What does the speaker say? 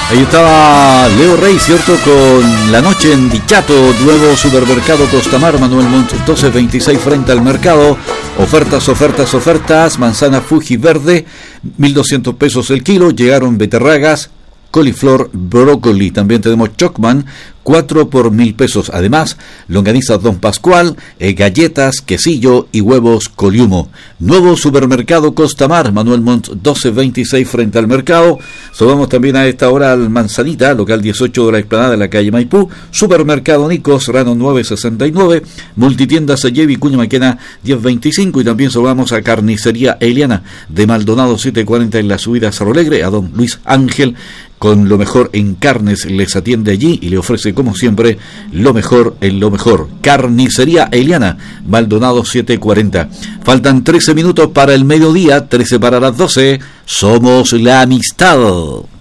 Ahí estaba Leo Rey, ¿cierto? Con La Noche en Dichato, nuevo supermercado Costamar, Manuel Montt 1226 frente al mercado. Ofertas, manzana Fuji verde, 1.200 pesos el kilo. Llegaron beterragas, coliflor, brócoli. También tenemos Chocman, 4 por 1.000 pesos. Además, longanizas Don Pascual, galletas, quesillo y huevos Coliumo. Nuevo supermercado Costamar, Manuel Montt 1226 frente al mercado. Subamos también a esta hora al Manzanita, local 18 de la explanada de la calle Maipú. Supermercado Nico, Serrano 969. Multitienda Sellevi, Cuña Maquena 1025. Y también subamos a Carnicería Eliana de Maldonado 740 en la subida a Cerro Alegre. A don Luis Ángel, con lo mejor en carnes, les atiende allí y le ofrece, como siempre, lo mejor en lo mejor. Carnicería Eliana, Maldonado 740. Faltan 13 minutos para el mediodía, 13 para las 12. Somos la amistad.